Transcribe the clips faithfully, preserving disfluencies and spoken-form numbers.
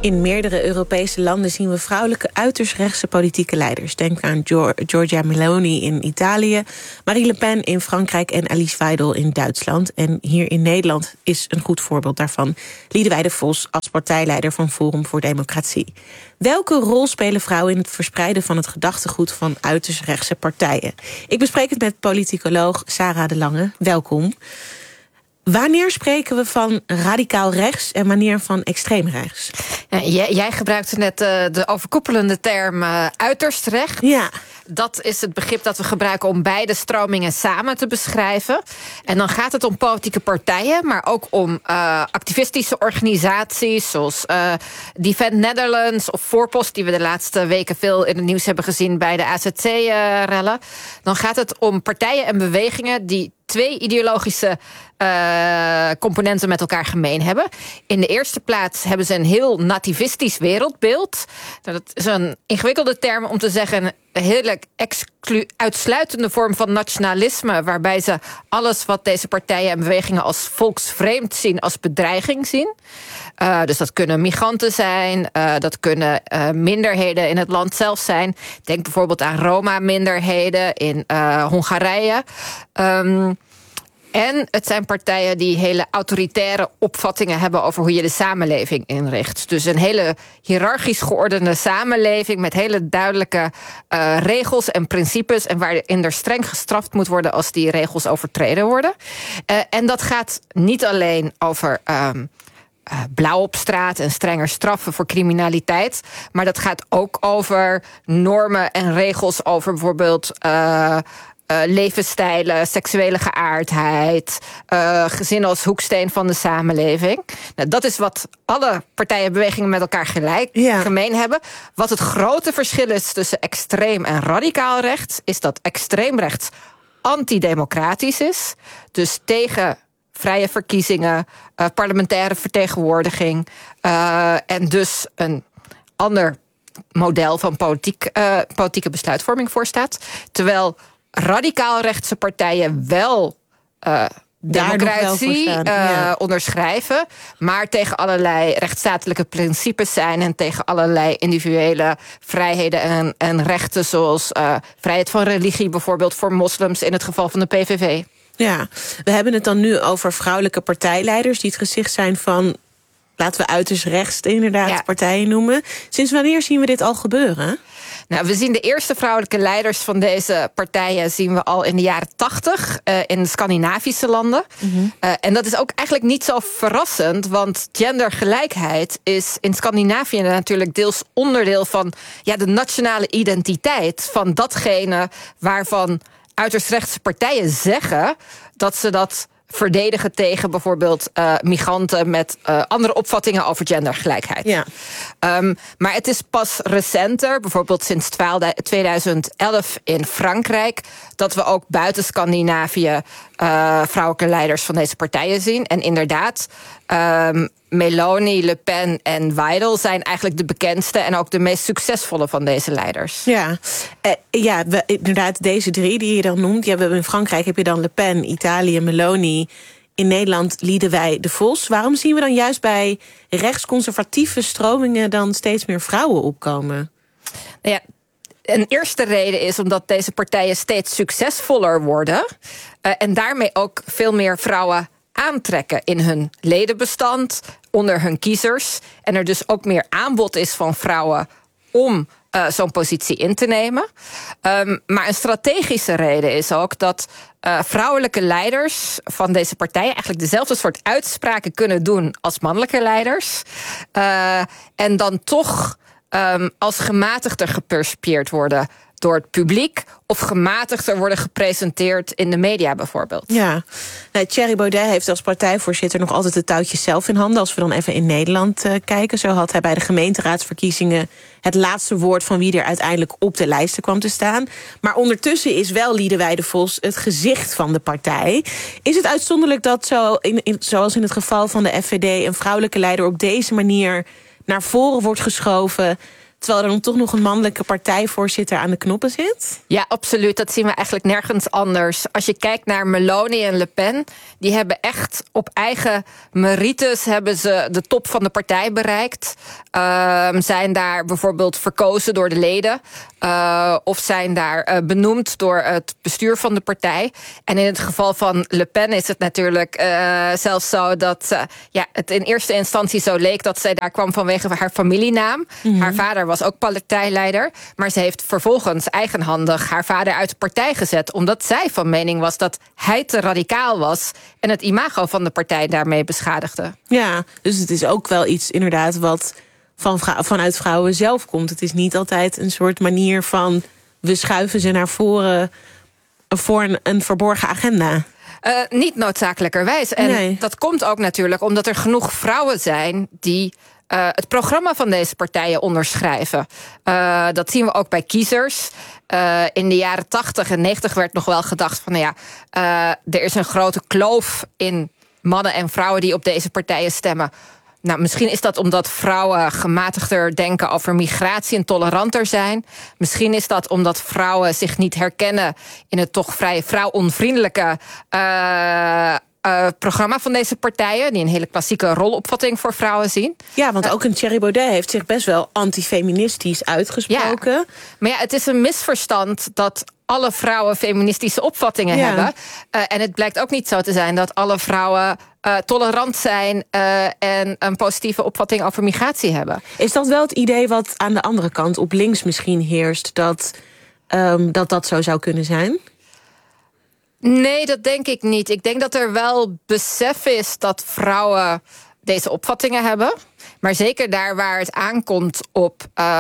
In meerdere Europese landen zien we vrouwelijke uiterst rechtse politieke leiders. Denk aan Giorgia Meloni in Italië, Marine Le Pen in Frankrijk en Alice Weidel in Duitsland. En hier in Nederland is een goed voorbeeld daarvan Liedewij de Vos als partijleider van Forum voor Democratie. Welke rol spelen vrouwen in het verspreiden van het gedachtegoed van uiterst rechtse partijen? Ik bespreek het met politicoloog Sarah de Lange. Welkom. Wanneer spreken we van radicaal rechts en wanneer van extreem rechts? Ja, jij, jij gebruikte net uh, de overkoepelende term uh, uiterst rechts. Ja. Dat is het begrip dat we gebruiken om beide stromingen samen te beschrijven. En dan gaat het om politieke partijen, maar ook om uh, activistische organisaties zoals uh, Defend Netherlands of Voorpost, die we de laatste weken veel in het nieuws hebben gezien bij de A Z C-rellen. Dan gaat het om partijen en bewegingen die twee ideologische uh, componenten met elkaar gemeen hebben. In de eerste plaats hebben ze een heel nativistisch wereldbeeld. Dat is een ingewikkelde term om te zeggen een hele exclu- uitsluitende vorm van nationalisme, waarbij ze alles wat deze partijen en bewegingen als volksvreemd zien, als bedreiging zien. Uh, dus dat kunnen migranten zijn, uh, dat kunnen uh, minderheden in het land zelf zijn. Denk bijvoorbeeld aan Roma-minderheden in uh, Hongarije. Um, En het zijn partijen die hele autoritaire opvattingen hebben over hoe je de samenleving inricht. Dus een hele hiërarchisch geordende samenleving met hele duidelijke uh, regels en principes en waarin er streng gestraft moet worden als die regels overtreden worden. Uh, en dat gaat niet alleen over Um, Uh, blauw op straat en strenger straffen voor criminaliteit. Maar dat gaat ook over normen en regels over bijvoorbeeld Uh, Uh, levensstijlen, seksuele geaardheid, uh, gezinnen als hoeksteen van de samenleving. Nou, dat is wat alle partijen en bewegingen met elkaar gelijk ja. gemeen hebben. Wat het grote verschil is tussen extreem en radicaal rechts, is dat extreem rechts antidemocratisch is. Dus tegen vrije verkiezingen, uh, parlementaire vertegenwoordiging uh, en dus een ander model van politiek, uh, politieke besluitvorming voorstaat. Terwijl radicaal rechtse partijen wel uh, democratie uh, ja. onderschrijven, maar tegen allerlei rechtsstatelijke principes zijn en tegen allerlei individuele vrijheden en, en rechten, zoals uh, vrijheid van religie bijvoorbeeld voor moslims in het geval van de P V V. Ja, we hebben het dan nu over vrouwelijke partijleiders die het gezicht zijn van, laten we uiterst rechts inderdaad ja. partijen noemen. Sinds wanneer zien we dit al gebeuren? Nou, we zien de eerste vrouwelijke leiders van deze partijen zien we al in de jaren tachtig uh, in de Scandinavische landen. Mm-hmm. Uh, en dat is ook eigenlijk niet zo verrassend, want gendergelijkheid is in Scandinavië natuurlijk deels onderdeel van ja, de nationale identiteit van datgene waarvan uiterst rechtse partijen zeggen dat ze dat verdedigen tegen bijvoorbeeld uh, migranten met uh, andere opvattingen over gendergelijkheid. Ja. Um, maar het is pas recenter, bijvoorbeeld sinds tweeduizend elf in Frankrijk, dat we ook buiten Scandinavië uh, vrouwelijke leiders van deze partijen zien. En inderdaad, um, Meloni, Le Pen en Weidel zijn eigenlijk de bekendste en ook de meest succesvolle van deze leiders. Ja, uh, ja we, inderdaad, deze drie die je dan noemt. Ja, we hebben in Frankrijk heb je dan Le Pen, Italië, Meloni. In Nederland Liedewij de Vos. Waarom zien we dan juist bij rechtsconservatieve stromingen dan steeds meer vrouwen opkomen? Nou ja, een eerste reden is omdat deze partijen steeds succesvoller worden Uh, en daarmee ook veel meer vrouwen aantrekken in hun ledenbestand, onder hun kiezers. En er dus ook meer aanbod is van vrouwen om uh, zo'n positie in te nemen. Um, maar een strategische reden is ook dat uh, vrouwelijke leiders van deze partijen eigenlijk dezelfde soort uitspraken kunnen doen als mannelijke leiders. Uh, en dan toch um, als gematigder gepercipieerd worden door het publiek of gematigder worden gepresenteerd in de media bijvoorbeeld. Ja, nou, Thierry Baudet heeft als partijvoorzitter nog altijd de touwtjes zelf in handen. Als we dan even in Nederland uh, kijken. Zo had hij bij de gemeenteraadsverkiezingen het laatste woord van wie er uiteindelijk op de lijsten kwam te staan. Maar ondertussen is wel Liedewij de Vos het gezicht van de partij. Is het uitzonderlijk dat, zo in, in, zoals in het geval van de F V D, een vrouwelijke leider op deze manier naar voren wordt geschoven terwijl er dan toch nog een mannelijke partijvoorzitter aan de knoppen zit? Ja, absoluut. Dat zien we eigenlijk nergens anders. Als je kijkt naar Meloni en Le Pen, die hebben echt op eigen merites hebben ze de top van de partij bereikt. Uh, zijn daar bijvoorbeeld verkozen door de leden. Uh, of zijn daar uh, benoemd door het bestuur van de partij. En in het geval van Le Pen is het natuurlijk uh, zelfs zo dat uh, ja, het in eerste instantie zo leek dat zij daar kwam vanwege haar familienaam. Mm-hmm. Haar vader was ook partijleider. Maar ze heeft vervolgens eigenhandig haar vader uit de partij gezet, omdat zij van mening was dat hij te radicaal was en het imago van de partij daarmee beschadigde. Ja, dus het is ook wel iets inderdaad wat van vrou- vanuit vrouwen zelf komt. Het is niet altijd een soort manier van we schuiven ze naar voren voor een, een verborgen agenda. Uh, niet noodzakelijkerwijs. En nee. Dat komt ook natuurlijk omdat er genoeg vrouwen zijn die Uh, het programma van deze partijen onderschrijven. Uh, dat zien we ook bij kiezers. Uh, in de jaren tachtig en negentig werd nog wel gedacht van, nou ja, uh, er is een grote kloof in mannen en vrouwen die op deze partijen stemmen. Nou, misschien is dat omdat vrouwen gematigder denken over migratie en toleranter zijn. Misschien is dat omdat vrouwen zich niet herkennen in het toch vrij vrouwonvriendelijke Uh, Uh, programma van deze partijen, die een hele klassieke rolopvatting voor vrouwen zien. Ja, want ook een Thierry Baudet heeft zich best wel antifeministisch uitgesproken. Ja, maar ja, het is een misverstand dat alle vrouwen feministische opvattingen ja. hebben. Uh, en het blijkt ook niet zo te zijn dat alle vrouwen uh, tolerant zijn uh, en een positieve opvatting over migratie hebben. Is dat wel het idee wat aan de andere kant op links misschien heerst, dat um, dat, dat zo zou kunnen zijn? Nee, dat denk ik niet. Ik denk dat er wel besef is dat vrouwen deze opvattingen hebben. Maar zeker daar waar het aankomt op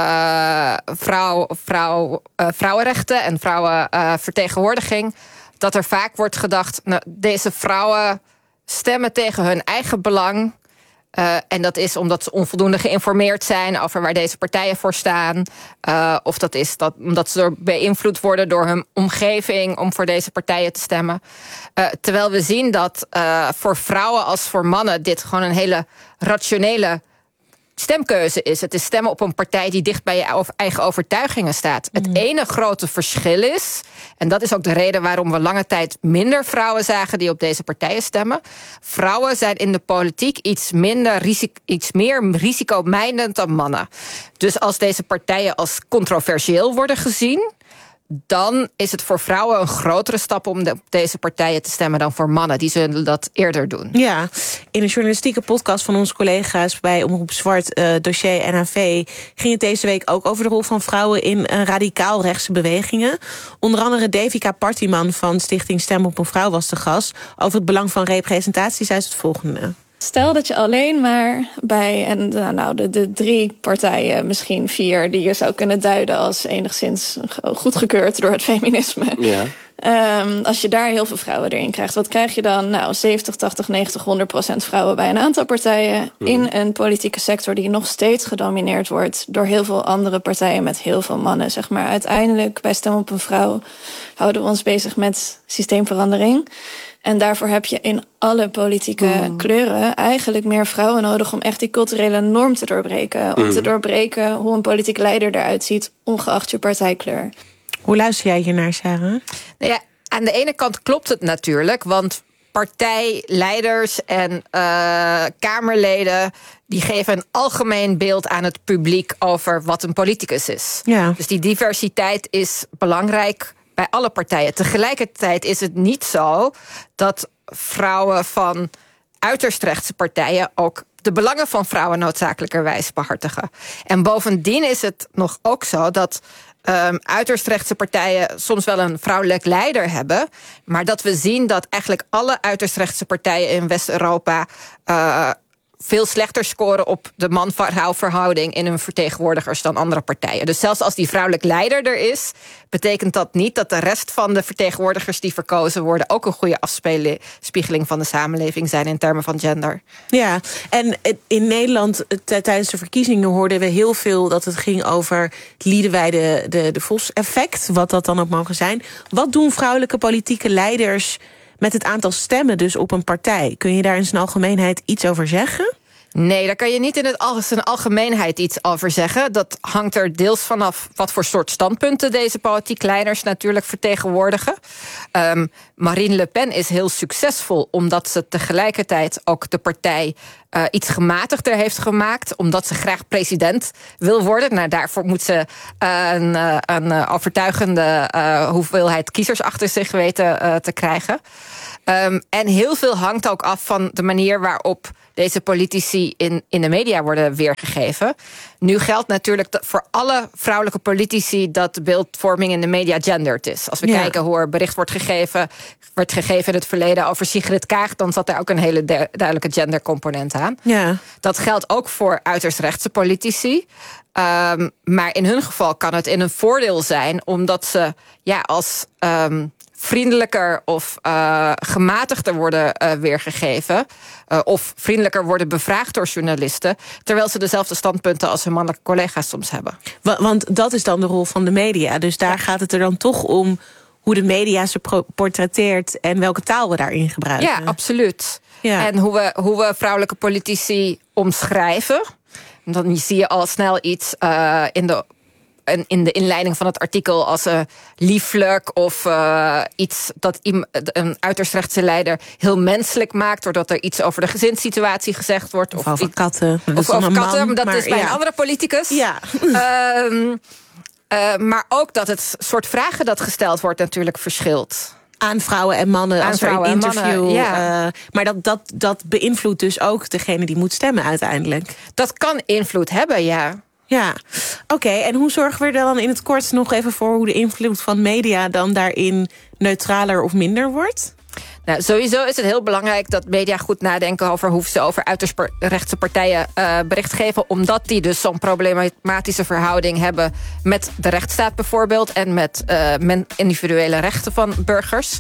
uh, vrouw, vrouw, uh, vrouwenrechten en vrouwenvertegenwoordiging, uh, dat er vaak wordt gedacht, nou, deze vrouwen stemmen tegen hun eigen belang. Uh, en dat is omdat ze onvoldoende geïnformeerd zijn over waar deze partijen voor staan. Uh, of dat is dat, omdat ze er beïnvloed worden door hun omgeving om voor deze partijen te stemmen. Uh, terwijl we zien dat uh, voor vrouwen als voor mannen dit gewoon een hele rationele stemkeuze is. Het is stemmen op een partij die dicht bij je eigen overtuigingen staat. Het mm. ene grote verschil is, en dat is ook de reden waarom we lange tijd minder vrouwen zagen die op deze partijen stemmen. Vrouwen zijn in de politiek iets minder risico, iets meer risicomijdend dan mannen. Dus als deze partijen als controversieel worden gezien, dan is het voor vrouwen een grotere stap om op deze partijen te stemmen dan voor mannen. Die zullen dat eerder doen. Ja, in een journalistieke podcast van onze collega's bij Omroep Zwart, uh, dossier N H V, ging het deze week ook over de rol van vrouwen in uh, radicaal rechtse bewegingen. Onder andere Devika Partiman van Stichting Stem op een Vrouw was de gast. Over het belang van representatie zei ze het volgende. Stel dat je alleen maar bij en, nou, de, de drie partijen, misschien vier, die je zou kunnen duiden als enigszins goedgekeurd door het feminisme. Ja. Um, als je daar heel veel vrouwen erin krijgt, wat krijg je dan? Nou, zeventig, tachtig, negentig, honderd procent vrouwen bij een aantal partijen mm. in een politieke sector die nog steeds gedomineerd wordt door heel veel andere partijen met heel veel mannen. Zeg maar. Uiteindelijk, bij Stem op een Vrouw, houden we ons bezig met systeemverandering. En daarvoor heb je in alle politieke mm. kleuren eigenlijk meer vrouwen nodig om echt die culturele norm te doorbreken. Om mm. te doorbreken hoe een politieke leider eruit ziet, ongeacht je partijkleur. Hoe luister jij hiernaar, Sarah? Nou ja, aan de ene kant klopt het natuurlijk, want partijleiders en uh, Kamerleden die geven een algemeen beeld aan het publiek over wat een politicus is. Ja. Dus die diversiteit is belangrijk bij alle partijen. Tegelijkertijd is het niet zo dat vrouwen van uiterst rechtse partijen ook de belangen van vrouwen noodzakelijkerwijs behartigen. En bovendien is het nog ook zo dat Um, uiterst rechtse partijen soms wel een vrouwelijk leider hebben, maar dat we zien dat eigenlijk alle uiterst rechtse partijen in West-Europa uh, veel slechter scoren op de man-vrouw verhouding in hun vertegenwoordigers dan andere partijen. Dus zelfs als die vrouwelijk leider er is, betekent dat niet dat de rest van de vertegenwoordigers die verkozen worden ook een goede afspiegeling van de samenleving zijn in termen van gender. Ja, en in Nederland tijdens de verkiezingen hoorden we heel veel dat het ging over Liedewij de, de, de Vos-effect, wat dat dan ook mogen zijn. Wat doen vrouwelijke politieke leiders met het aantal stemmen dus op een partij? Kun je daar in zijn algemeenheid iets over zeggen? Nee, daar kan je niet in het al- zijn algemeenheid iets over zeggen. Dat hangt er deels vanaf wat voor soort standpunten deze politiek leiders natuurlijk vertegenwoordigen. Um, Marine Le Pen is heel succesvol omdat ze tegelijkertijd ook de partij uh, iets gematigder heeft gemaakt. Omdat ze graag president wil worden. Nou, daarvoor moet ze uh, een, uh, een uh, overtuigende uh, hoeveelheid kiezers achter zich weten uh, te krijgen. Um, en heel veel hangt ook af van de manier waarop deze politici in, in de media worden weergegeven. Nu geldt natuurlijk dat voor alle vrouwelijke politici dat de beeldvorming in de media gendered is. Als we ja. kijken hoe er bericht wordt gegeven, wordt gegeven in het verleden over Sigrid Kaag, dan zat daar ook een hele de, duidelijke gendercomponent aan. Ja. Dat geldt ook voor uiterst rechtse politici. Um, maar in hun geval kan het in een voordeel zijn, omdat ze ja, als um, vriendelijker of uh, gematigder worden uh, weergegeven. Uh, of vriendelijker worden bevraagd door journalisten, terwijl ze dezelfde standpunten als hun mannelijke collega's soms hebben. Want dat is dan de rol van de media. Dus daar ja. gaat het er dan toch om hoe de media ze portretteert en welke taal we daarin gebruiken. Ja, absoluut. Ja. En hoe we, hoe we vrouwelijke politici omschrijven. Dan zie je al snel iets uh, in de in de inleiding van het artikel als uh, lieflijk of uh, iets dat een uiterst rechtse leider heel menselijk maakt, doordat er iets over de gezinssituatie gezegd wordt. Of, of over katten. Of over katten, man, dat maar, is bij ja. een andere politicus. Ja. Um, uh, maar ook dat het soort vragen dat gesteld wordt natuurlijk verschilt. Aan vrouwen en mannen Aan als er een interview. Mannen, ja. uh, maar dat, dat, dat beïnvloedt dus ook degene die moet stemmen uiteindelijk. Dat kan invloed hebben, ja. Ja, oké. Okay. En hoe zorgen we er dan in het kort nog even voor hoe de invloed van media dan daarin neutraler of minder wordt? Nou, sowieso is het heel belangrijk dat media goed nadenken over hoe ze over uiterst rechtse partijen uh, bericht geven, omdat die dus zo'n problematische verhouding hebben met de rechtsstaat bijvoorbeeld en met uh, individuele rechten van burgers.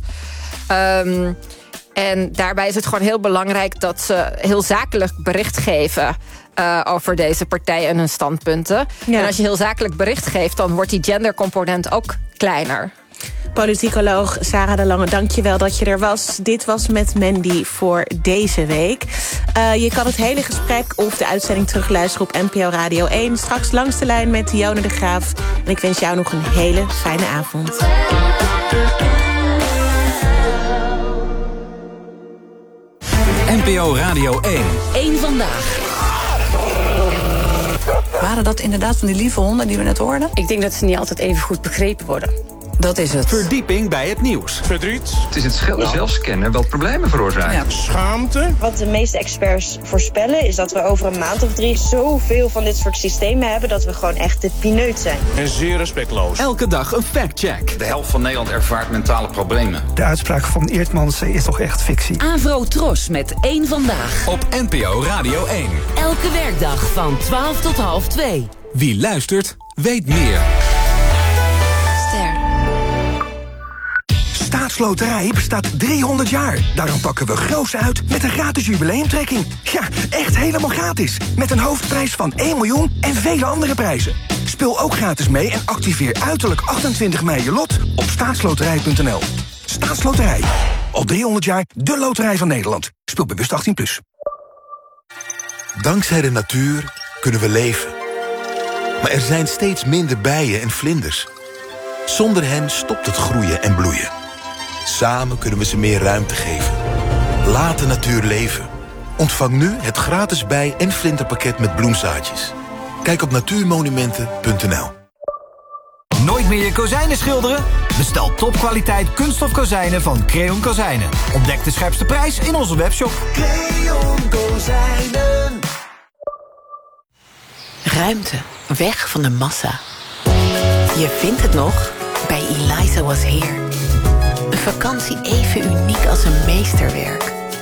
Um, en daarbij is het gewoon heel belangrijk dat ze heel zakelijk bericht geven Uh, over deze partijen en hun standpunten. Ja. En als je heel zakelijk bericht geeft, dan wordt die gendercomponent ook kleiner. Politicoloog Sarah de Lange, dank je wel dat je er was. Dit was Met Mandy voor deze week. Uh, je kan het hele gesprek of de uitzending terugluisteren op N P O Radio één. Straks langs de lijn met Dionne de Graaf. En ik wens jou nog een hele fijne avond. N P O Radio één. Eén vandaag. Waren dat inderdaad van die lieve honden die we net hoorden? Ik denk dat ze niet altijd even goed begrepen worden. Dat is het. Verdieping bij het nieuws. Verdriet. Het is het schil- zelfscannen wat problemen veroorzaakt. Ja. Schaamte. Wat de meeste experts voorspellen is dat we over een maand of drie zoveel van dit soort systemen hebben dat we gewoon echt de pineut zijn. En zeer respectloos. Elke dag een factcheck. De helft van Nederland ervaart mentale problemen. De uitspraak van Eertmans is toch echt fictie. Avro Tros met één vandaag. Op N P O Radio één. Elke werkdag van twaalf tot half twee. Wie luistert, weet meer. Staatsloterij bestaat driehonderd jaar. Daarom pakken we groots uit met een gratis jubileumtrekking. Ja, echt helemaal gratis. Met een hoofdprijs van één miljoen en vele andere prijzen. Speel ook gratis mee en activeer uiterlijk achtentwintig mei je lot op staatsloterij punt n l. Staatsloterij. Al driehonderd jaar de loterij van Nederland. Speel bewust achttien plus. Dankzij de natuur kunnen we leven. Maar er zijn steeds minder bijen en vlinders. Zonder hen stopt het groeien en bloeien. Samen kunnen we ze meer ruimte geven. Laat de natuur leven. Ontvang nu het gratis bij- en vlinderpakket met bloemzaadjes. Kijk op natuurmonumenten punt n l. Nooit meer je kozijnen schilderen? Bestel topkwaliteit kunststof kozijnen van Creon Kozijnen. Ontdek de scherpste prijs in onze webshop. Creon Kozijnen. Ruimte, weg van de massa. Je vindt het nog bij Eliza Was Here. Een vakantie even uniek als een meesterwerk.